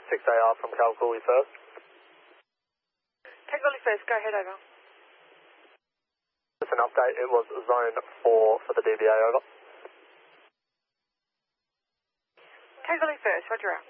6AR from Kalgoorlie first. Kalgoorlie first, go ahead, over. Just an update, it was zone 4 for the DVA, over. Kalgoorlie first, roger out.